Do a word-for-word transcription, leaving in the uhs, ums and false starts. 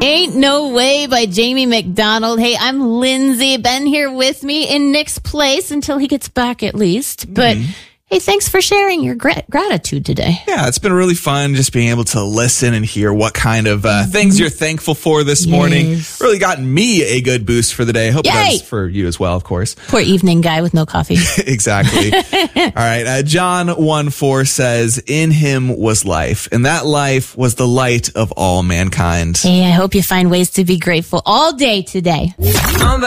Ain't No Way by Jamie McDonald. Hey, I'm Lindsay. Ben here with me in Nick's place until he gets back at least. But mm-hmm. hey, thanks for sharing your gra- gratitude today. Yeah, it's been really fun just being able to listen and hear what kind of uh, things you're thankful for this Yes. morning. Really gotten me a good boost for the day. Hope Yay! it does for you as well, of course. Poor evening guy with no coffee. Exactly. All right. Uh, John one four says, in him was life, and that life was the light of all mankind. Hey, I hope you find ways to be grateful all day today.